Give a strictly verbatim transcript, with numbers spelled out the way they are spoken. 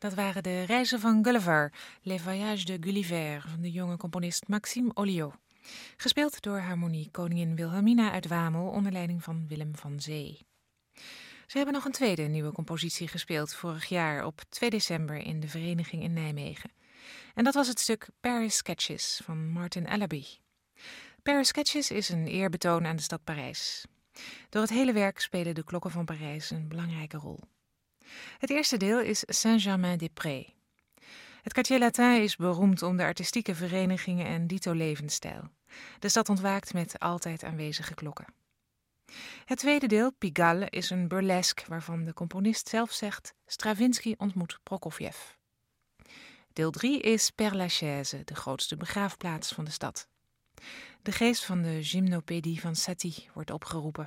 Dat waren de reizen van Gulliver, Les Voyages de Gulliver, van de jonge componist Maxime Olliot. Gespeeld door Harmonie Koningin Wilhelmina uit Wamel onder leiding van Willem van Zee. Ze hebben nog een tweede nieuwe compositie gespeeld vorig jaar op twee december in de Vereniging in Nijmegen. En dat was het stuk Paris Sketches van Martin Ellerby. Paris Sketches is een eerbetoon aan de stad Parijs. Door het hele werk spelen de klokken van Parijs een belangrijke rol. Het eerste deel is Saint-Germain-des-Prés. Het Quartier Latin is beroemd om de artistieke verenigingen en dito levensstijl. De stad ontwaakt met altijd aanwezige klokken. Het tweede deel, Pigalle, is een burlesque waarvan de componist zelf zegt: Stravinsky ontmoet Prokofjev. Deel drie is Père Lachaise, de grootste begraafplaats van de stad. De geest van de gymnopédie van Satie wordt opgeroepen.